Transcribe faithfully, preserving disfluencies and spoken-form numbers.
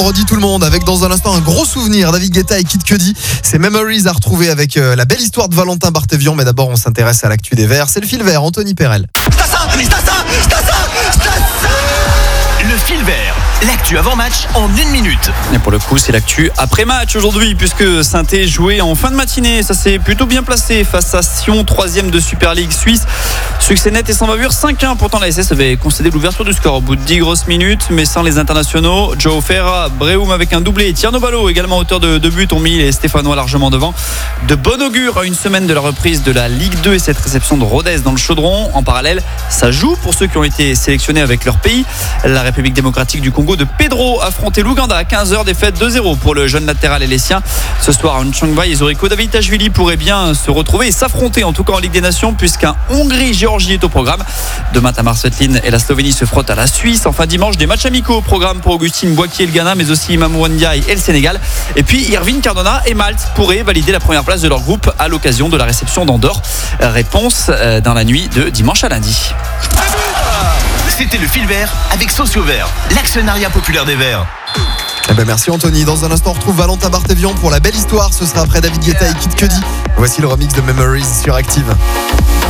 On redit tout le monde avec dans un instant un gros souvenir. David Guetta et Kid Cudi. C'est Memories à retrouver avec euh, la belle histoire de Valentin Barthévian. Mais d'abord, on s'intéresse à l'actu des Verts. C'est le fil vert, Anthony Perel. Le fil vert, l'actu avant-match en une minute. Et pour le coup, c'est l'actu après-match aujourd'hui, puisque Saint-Étienne jouait en fin de matinée. Ça s'est plutôt bien placé face à Sion, troisième de Super League suisse. Succès net et sans bavure, cinq un. Pourtant, la S S avait concédé l'ouverture du score au bout de dix grosses minutes, mais sans les internationaux. Joe Ferra, Breum avec un doublé. Tierno Ballo, également auteur de deux buts, ont mis les Stéphanois largement devant. De bon augure à une semaine de la reprise de la Ligue deux et cette réception de Rodez dans le Chaudron. En parallèle, ça joue pour ceux qui ont été sélectionnés avec leur pays. La République démocratique du Congo de Pedro affrontait l'Ouganda à quinze heures, défaite deux zéro pour le jeune latéral et les siens. Ce soir, à Nchangbai et Zoriko Davitashvili pourraient bien se retrouver et s'affronter, en tout cas en Ligue des Nations, puisqu'un Hongrie-Géorgie est au programme. Demain, Tamar Svetlin et la Slovénie se frottent à la Suisse. Enfin, dimanche, des matchs amicaux au programme pour Augustine Boakier et le Ghana, mais aussi Mamou Ndiaye et le Sénégal. Et puis, Irvine Cardona et Malte pourraient valider la première place de leur groupe à l'occasion de la réception d'Andorre. Réponse dans la nuit de dimanche à lundi. C'était le fil vert avec Socio Vert, l'actionnariat populaire des Verts. Eh ben merci Anthony. Dans un instant, on retrouve Valentin Barthévian pour la belle histoire. Ce sera après David Guetta et Kid Cudi. Voici le remix de Memories sur Active.